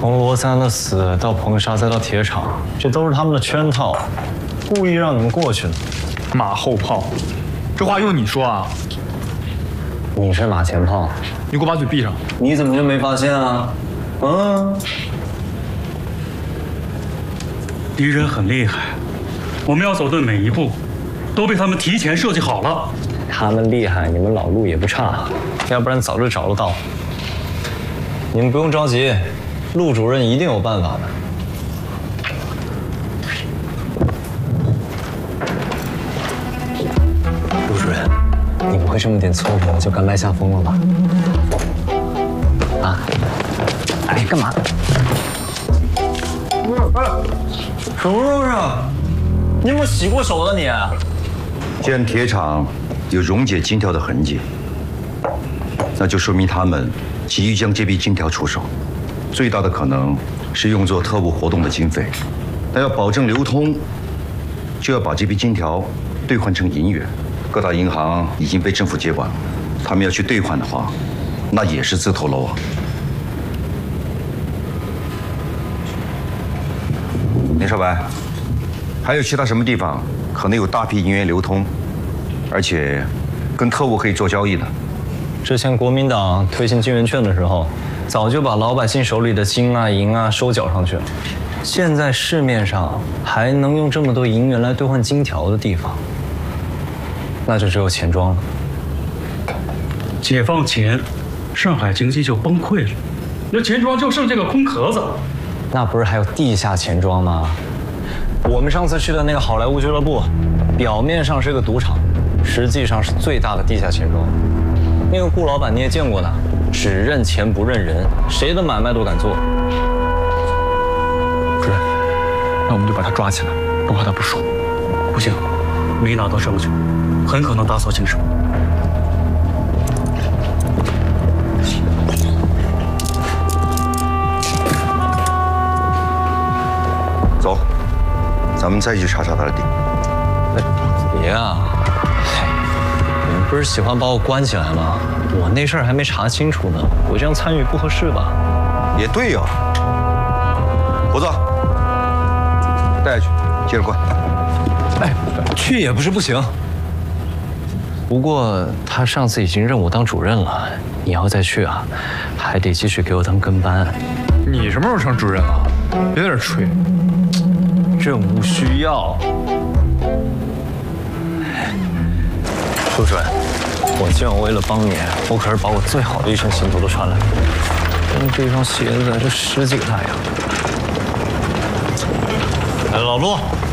从罗三的死到彭沙再到铁厂，这都是他们的圈套，故意让你们过去的。 马后炮，这话用你说啊？ 你是马前炮， 你给我把嘴闭上！ 你怎么就没发现啊？ 敌人很厉害，我们要走的每一步都被他们提前设计好了。 他们厉害，你们老陆也不差，要不然早就找得到。你们不用着急，陆主任一定有办法的。陆主任，你不会这么点错误就甘拜下风了吧？啊？哎，干嘛？什么东西啊？你有没有洗过手的你？ 既然铁厂有溶解金条的痕迹，那就说明他们急于将这批金条出手，最大的可能是用作特务活动的经费。但要保证流通，就要把这批金条兑换成银元。各大银行已经被政府接管了，他们要去兑换的话，那也是自投罗网。林少白，还有其他什么地方可能有大批银元流通，而且跟特务可以做交易的？ 之前国民党推行金圆券的时候，早就把老百姓手里的金啊银啊收缴上去了。现在市面上还能用这么多银元来兑换金条的地方，那就只有钱庄了。 解放前，上海经济就崩溃了，那钱庄就剩这个空壳子。 那不是还有地下钱庄吗？我们上次去的那个好莱坞俱乐部，表面上是个赌场，实际上是最大的地下钱庄。那个顾老板你也见过的，只认钱不认人，谁的买卖都敢做。 主任，那我们就把他抓起来，不怕他不说。 不行，没拿到证据，很可能打草惊蛇。 走，咱们再去查查他的底。 别啊！你们不是喜欢把我关起来吗？我那事儿还没查清楚呢，我这样参与不合适吧？ 也对呀，胡子，带下去，接着关。 哎，去也不是不行。不过他上次已经任我当主任了，你要再去啊，还得继续给我当跟班。 你什么时候成主任了？别在这吹。 任务需要。陆主任，我今晚为了帮你，我可是把我最好的一身行头都穿来了。光这双鞋子就10几个太阳。哎，老陆。